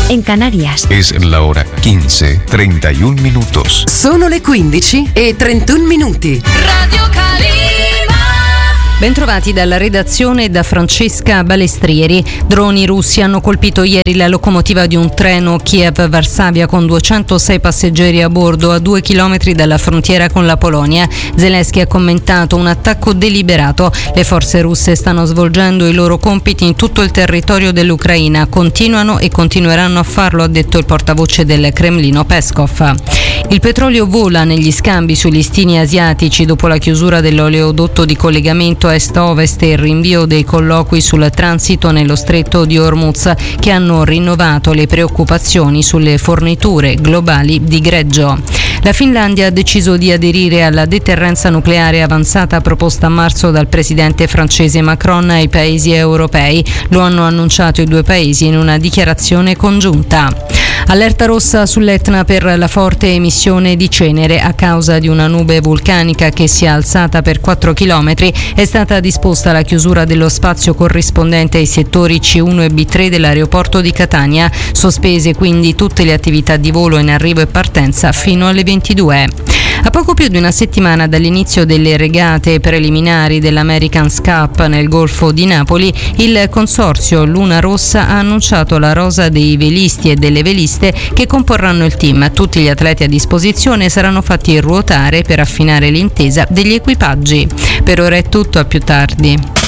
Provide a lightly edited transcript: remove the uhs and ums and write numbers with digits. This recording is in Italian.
en Canarias. Es la hora 15:31 minutos. Sono le 15:31. Radio Calima. Bentrovati dalla redazione e da Francesca Balestrieri. Droni russi hanno colpito ieri la locomotiva di un treno Kiev-Varsavia con 206 passeggeri a bordo a 2 chilometri dalla frontiera con la Polonia. Zelensky ha commentato un attacco deliberato. Le forze russe stanno svolgendo i loro compiti in tutto il territorio dell'Ucraina. Continuano e continueranno a farlo, ha detto il portavoce del Cremlino Peskov. Il petrolio vola negli scambi sui listini asiatici dopo la chiusura dell'oleodotto di collegamento est-ovest e il rinvio dei colloqui sul transito nello stretto di Hormuz, che hanno rinnovato le preoccupazioni sulle forniture globali di greggio. La Finlandia ha deciso di aderire alla deterrenza nucleare avanzata proposta a marzo dal presidente francese Macron ai paesi europei. Lo hanno annunciato i due paesi in una dichiarazione congiunta. Allerta rossa sull'Etna per la forte emissione di cenere a causa di una nube vulcanica che si è alzata per 4 chilometri. È stata disposta la chiusura dello spazio corrispondente ai settori C1 e B3 dell'aeroporto di Catania. Sospese quindi tutte le attività di volo in arrivo e partenza fino alle 22. A poco più di una settimana dall'inizio delle regate preliminari dell'American's Cup nel Golfo di Napoli, il consorzio Luna Rossa ha annunciato la rosa dei velisti e delle veliste che comporranno il team. Tutti gli atleti a disposizione saranno fatti ruotare per affinare l'intesa degli equipaggi. Per ora è tutto, a più tardi.